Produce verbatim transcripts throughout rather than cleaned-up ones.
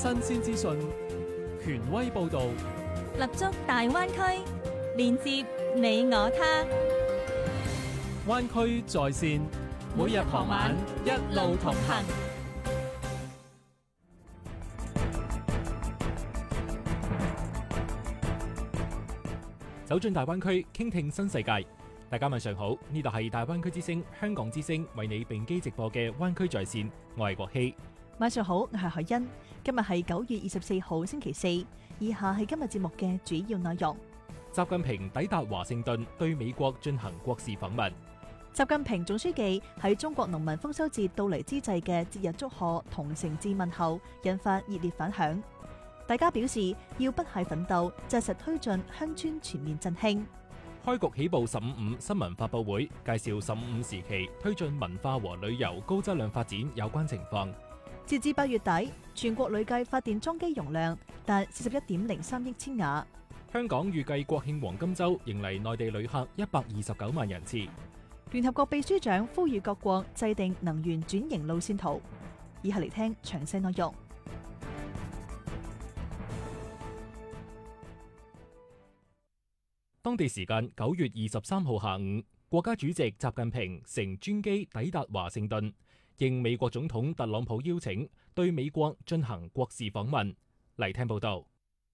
新鮮資訊，權威報導， 立足大灣區，連接你我他。 灣區在線，每日傍晚一路同行。走進大灣區，傾聽新世界。大家晚上好，呢度係大灣區之聲、香港之聲為你並機直播嘅灣區在線，我係國希。 晚上好，我係海欣。今日係九月二十四號星期四，以下係今日節目嘅主要內容。 習近平抵達華盛頓，對美國進行國事訪問。 習近平總書記喺中國農民豐收節到嚟之際嘅節日祝賀同誠摯問候，引發熱烈反響。大家表示要不懈奮鬥，紮實推進鄉村全面振興。 開局起步十五五新聞發佈會，介紹十五五時期推進文化和旅遊高質量發展有關情況。 截至八月底，全國累計發電裝機容量達四十一點零三億千瓦。 香港預計國慶黃金週迎嚟內地旅客一百二十九萬人次。 聯合國秘書長呼籲各國制定能源轉型路線圖。以下嚟聽詳細內容。 當地時間九月二十三號下午，國家主席習近平乘專機抵達華盛頓，應美國總統特朗普邀請，對美國進行國事訪問。嚟聽報道。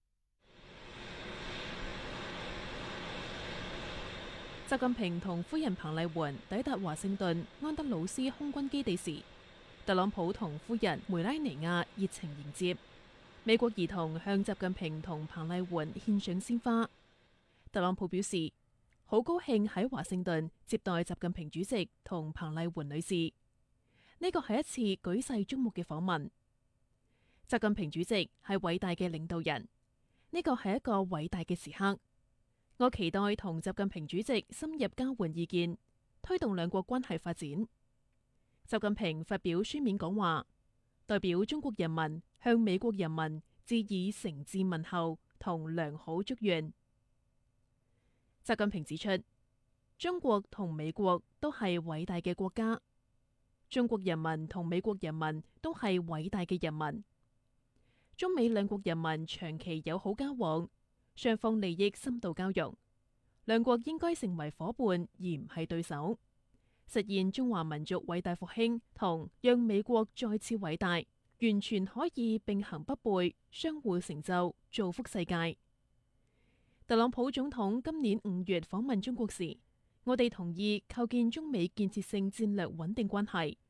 習近平同夫人彭麗媛抵達華盛頓安德魯斯空軍基地時，特朗普同夫人梅拉尼亞熱情迎接。美國兒童向習近平同彭麗媛獻上鮮花。特朗普表示好高興喺華盛頓接待習近平主席同彭麗媛女士，呢個係一次舉世矚目嘅訪問。習近平主席係偉大嘅領導人，呢個係一個偉大嘅時刻。我期待同習近平主席深入交換意見，推動兩國關係發展。習近平發表書面講話，代表中國人民向美國人民致以誠摯問候同良好祝願。習近平指出，中國同美國都係偉大嘅國家，中國人民同美國人民都係偉大嘅人民。中美兩國人民長期友好交往，雙方利益深度交融，兩國應該成為夥伴而唔係對手，實現中華民族偉大復興同讓美國再次偉大，完全可以並行不悖，相互成就，造福世界。特朗普總統今年五月訪問中國時，我哋同意構建中美建設性戰略穩定關係，